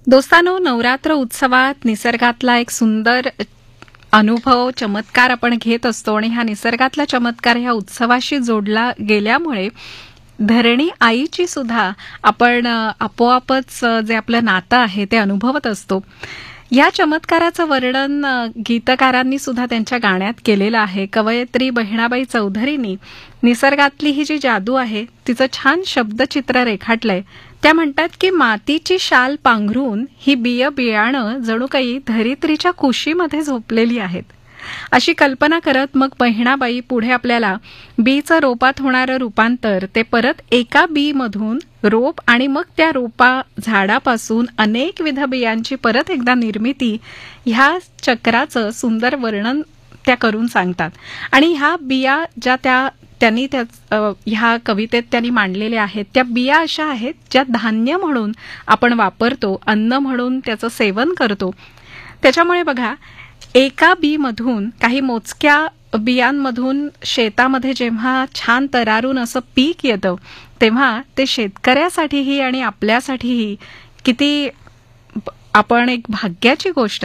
दोस्तांनो, नवरात्र उत्सवात निसर्गातला एक सुंदर अनुभव, चमत्कार आपण घेत असतो आणि हा निसर्गातला चमत्कार ह्या उत्सवाशी जोडला गेल्यामुळे धरणी आईची सुद्धा आपण आपोआपच जे आपलं नातं आहे ते अनुभवत असतो. या चमत्काराचं वर्णन गीतकारांनी सुद्धा त्यांच्या गाण्यात केलेलं आहे. कवयित्री बहिणाबाई चौधरींनी निसर्गातली ही जी जादू आहे तिचं छान शब्दचित्र रेखाटलंय. त्या म्हणतात की मातीची शाल पांघरून ही बियाणं जणू काही धरित्रीच्या कुशीमध्ये झोपलेली आहेत, अशी कल्पना करत मग बहिणाबाई पुढे आपल्याला बीचं रोपात होणारं रूपांतर, ते परत एका बी मधून रोप आणि मग त्या रोपा झाडापासून अनेकविध बियांची परत एकदा निर्मिती, ह्या चक्राचं सुंदर वर्णन त्या करून सांगतात. आणि ह्या बिया ज्या त्यांनी ह्या कवितेत त्यांनी मांडलेल्या आहेत, त्या बिया अशा आहेत ज्या धान्य म्हणून आपण वापरतो, अन्न म्हणून त्याचं सेवन करतो. त्याच्यामुळे बघा, एका बी मधून, काही मोजक्या बियांमधून शेतामध्ये जेव्हा छान तरारून असं पीक येतं, तेव्हा ते शेतकऱ्यासाठीही आणि आपल्यासाठीही किती आपण एक भाग्याची गोष्ट